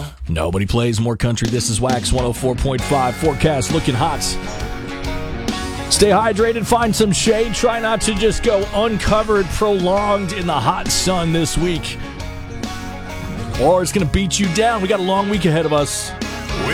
Nobody plays more country. This is Wax 104.5. Forecast looking hot. Stay hydrated, find some shade. Try not to just go uncovered, prolonged in the hot sun this week, or it's going to beat you down. We got a long week ahead of us.